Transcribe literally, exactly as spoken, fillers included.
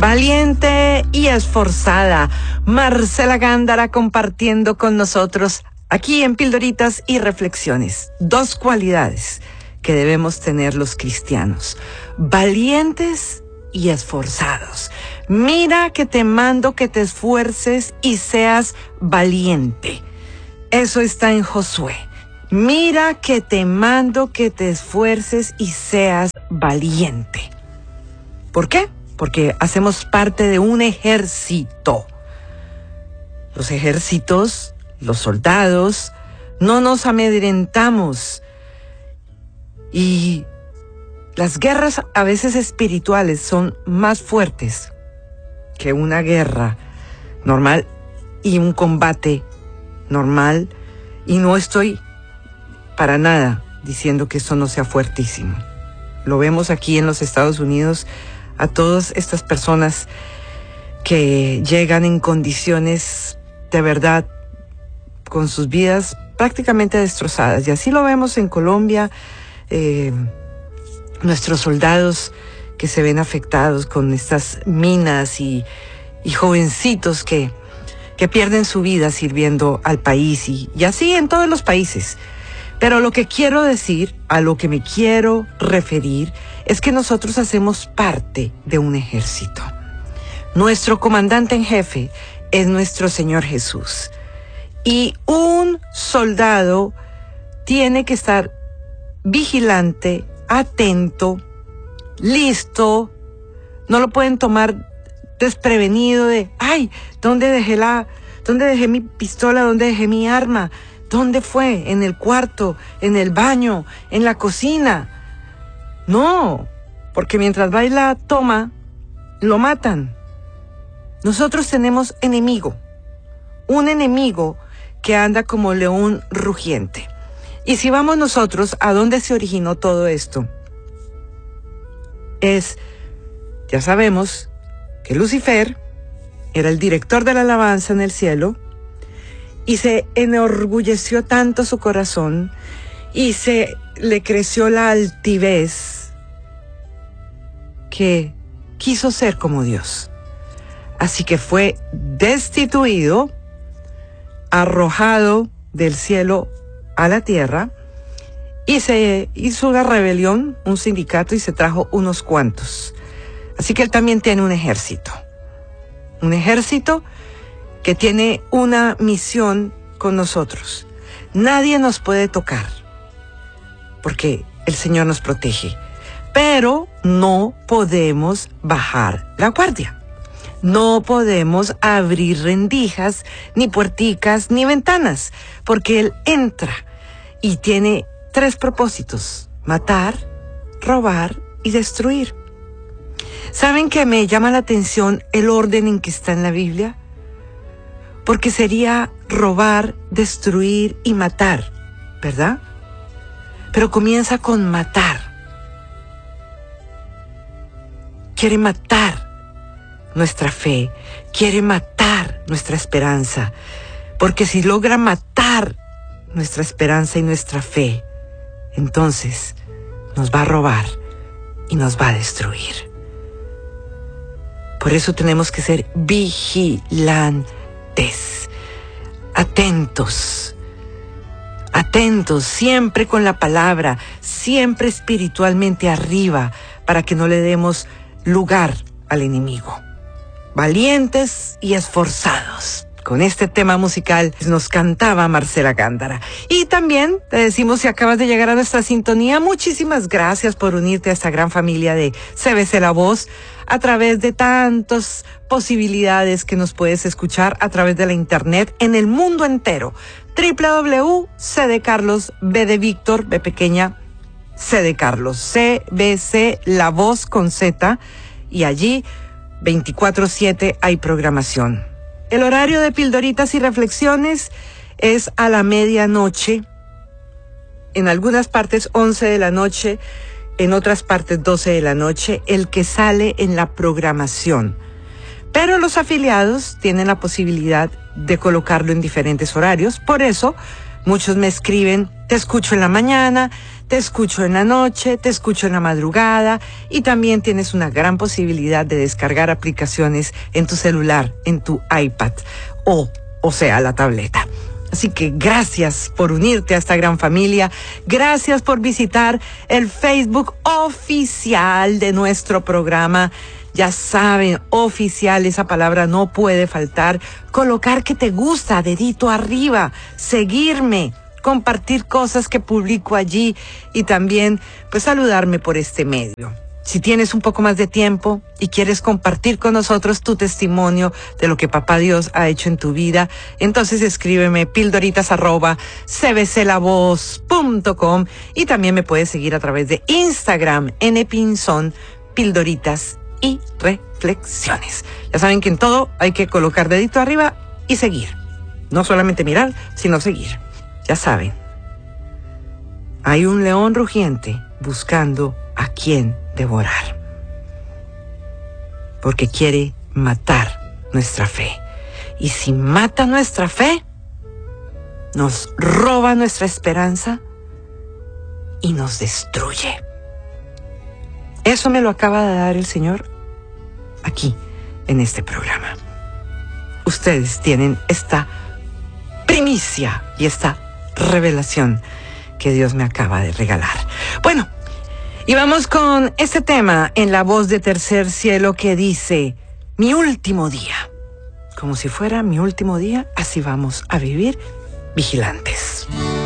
valiente y esforzada. Marcela Gándara compartiendo con nosotros aquí en Pildoritas y Reflexiones. Dos cualidades que debemos tener los cristianos: valientes y esforzados. Mira que te mando que te esfuerces y seas valiente. Eso está en Josué. Mira que te mando que te esfuerces y seas valiente. ¿Por qué? Porque hacemos parte de un ejército. Los ejércitos, los soldados, no nos amedrentamos. Y las guerras a veces espirituales son más fuertes que una guerra normal y un combate normal. Y no estoy para nada diciendo que eso no sea fuertísimo. Lo vemos aquí en los Estados Unidos a todas estas personas que llegan en condiciones de verdad con sus vidas prácticamente destrozadas. Y así lo vemos en Colombia, eh, nuestros soldados que se ven afectados con estas minas y, y jovencitos que, que pierden su vida sirviendo al país y, y así en todos los países. Pero lo que quiero decir, a lo que me quiero referir, es que nosotros hacemos parte de un ejército. Nuestro comandante en jefe es nuestro Señor Jesús. Y un soldado tiene que estar vigilante, atento, listo. No lo pueden tomar desprevenido de, ay, ¿dónde dejé la, dónde dejé mi pistola? ¿Dónde dejé mi arma? ¿Dónde fue? ¿En el cuarto? ¿En el baño? ¿En la cocina? No, porque mientras va y la toma, lo matan. Nosotros tenemos enemigo, un enemigo que anda como león rugiente. Y si vamos nosotros a dónde se originó todo esto, es, ya sabemos, que Lucifer era el director de la alabanza en el cielo, y se enorgulleció tanto su corazón y se le creció la altivez que quiso ser como Dios. Así que fue destituido, arrojado del cielo a la tierra y se hizo una rebelión, un sindicato, y se trajo unos cuantos. Así que él también tiene un ejército. Un ejército que tiene una misión con nosotros. Nadie nos puede tocar, porque el Señor nos protege. Pero no podemos bajar la guardia. No podemos abrir rendijas, ni puerticas, ni ventanas, porque Él entra y tiene tres propósitos: matar, robar y destruir. ¿Saben que me llama la atención el orden en que está en la Biblia? Porque sería robar, destruir y matar, ¿verdad? Pero comienza con matar. Quiere matar nuestra fe, quiere matar nuestra esperanza, porque si logra matar nuestra esperanza y nuestra fe, entonces nos va a robar y nos va a destruir. Por eso tenemos que ser vigilantes. Atentos, atentos, siempre con la palabra, siempre espiritualmente arriba, para que no le demos lugar al enemigo. Valientes y esforzados. Con este tema musical nos cantaba Marcela Gándara. Y también te decimos, si acabas de llegar a nuestra sintonía, muchísimas gracias por unirte a esta gran familia de C B C La Voz a través de tantas posibilidades que nos puedes escuchar a través de la internet en el mundo entero. doble u doble u doble u punto c de Carlos, B de Víctor, B pequeña, C de Carlos, C B C La Voz con Z, y allí veinticuatro siete hay programación. El horario de Pildoritas y Reflexiones es a la medianoche, en algunas partes once de la noche, en otras partes doce de la noche, el que sale en la programación. Pero los afiliados tienen la posibilidad de colocarlo en diferentes horarios. Por eso, muchos me escriben, te escucho en la mañana, te escucho en la noche, te escucho en la madrugada y también tienes una gran posibilidad de descargar aplicaciones en tu celular, en tu iPad o, o sea, la tableta. Así que gracias por unirte a esta gran familia. Gracias por visitar el Facebook oficial de nuestro programa. Ya saben, oficial, esa palabra no puede faltar. Colocar que te gusta, dedito arriba, seguirme, compartir cosas que publico allí y también pues saludarme por este medio. Si tienes un poco más de tiempo y quieres compartir con nosotros tu testimonio de lo que Papá Dios ha hecho en tu vida, entonces escríbeme pildoritas arroba c b c la voz punto com y también me puedes seguir a través de Instagram, npinzón, pildoritas y reflexiones. Ya saben que en todo hay que colocar dedito arriba y seguir. No solamente mirar, sino seguir. Ya saben, hay un león rugiente buscando a quien devorar, porque quiere matar nuestra fe. Y si mata nuestra fe, nos roba nuestra esperanza y nos destruye. Eso me lo acaba de dar el Señor aquí, en este programa. Ustedes tienen esta primicia y esta revelación que Dios me acaba de regalar. Bueno, y vamos con este tema en la voz de Tercer Cielo que dice: mi último día. Como si fuera mi último día, así vamos a vivir vigilantes.